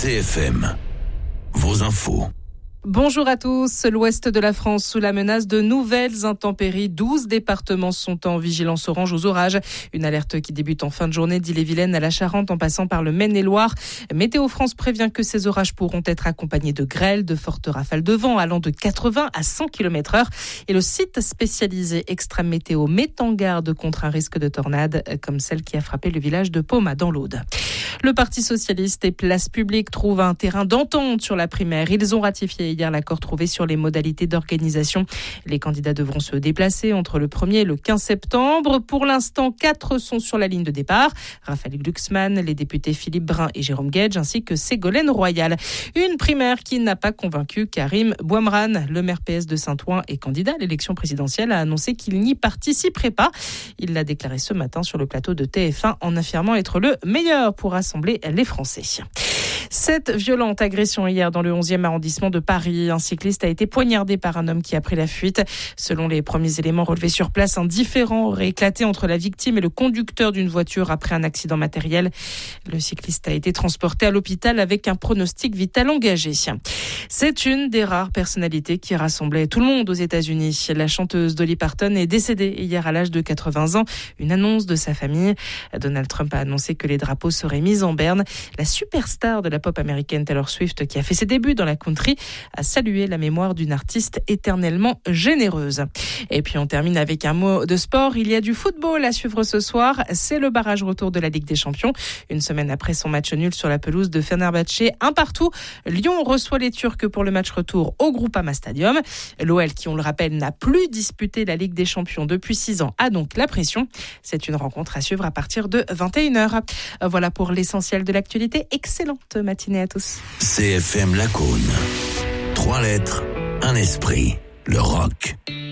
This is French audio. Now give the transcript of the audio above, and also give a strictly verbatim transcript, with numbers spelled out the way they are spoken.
C F M, vos infos. Bonjour à tous. L'ouest de la France sous la menace de nouvelles intempéries. douze départements sont en vigilance orange aux orages. Une alerte qui débute en fin de journée d'Ille-et-Vilaine à la Charente en passant par le Maine-et-Loire. Météo France prévient que ces orages pourront être accompagnés de grêles, de fortes rafales de vent allant de quatre-vingts à cent kilomètres heure. Et le site spécialisé Extrême Météo met en garde contre un risque de tornade comme celle qui a frappé le village de Paume dans l'Aude. Le Parti socialiste et Place Publique trouvent un terrain d'entente sur la primaire. Ils ont ratifié hier l'accord trouvé sur les modalités d'organisation. Les candidats devront se déplacer entre le premier et le quinze septembre. Pour l'instant, quatre sont sur la ligne de départ. Raphaël Glucksmann, les députés Philippe Brun et Jérôme Guedj, ainsi que Ségolène Royal. Une primaire qui n'a pas convaincu Karim Bouamrane. Le maire P S de Saint-Ouen et candidat à l'élection présidentielle a annoncé qu'il n'y participerait pas. Il l'a déclaré ce matin sur le plateau de T F un en affirmant être le meilleur pour rassembler les Français. Cette violente agression hier dans le onzième arrondissement de Paris. Un cycliste a été poignardé par un homme qui a pris la fuite. Selon les premiers éléments relevés sur place, un différend aurait éclaté entre la victime et le conducteur d'une voiture après un accident matériel. Le cycliste a été transporté à l'hôpital avec un pronostic vital engagé. C'est une des rares personnalités qui rassemblait tout le monde aux États-Unis. La chanteuse Dolly Parton est décédée hier à l'âge de quatre-vingts ans. Une annonce de sa famille. Donald Trump a annoncé que les drapeaux seraient mis en berne. La superstar de la pop américaine Taylor Swift, qui a fait ses débuts dans la country, a salué la mémoire d'une artiste éternellement généreuse. Et puis on termine avec un mot de sport. Il y a du football à suivre ce soir. C'est le barrage retour de la Ligue des Champions. Une semaine après son match nul sur la pelouse de Fenerbahçe, un partout, Lyon reçoit les Turcs pour le match retour au Groupama Stadium. L'O L, qui on le rappelle, n'a plus disputé la Ligue des Champions depuis six ans, a donc la pression. C'est une rencontre à suivre à partir de vingt et une heures. Voilà pour l'essentiel de l'actualité. Excellente matinée à tous. C F M Lacaune. Trois lettres, un esprit. Le rock.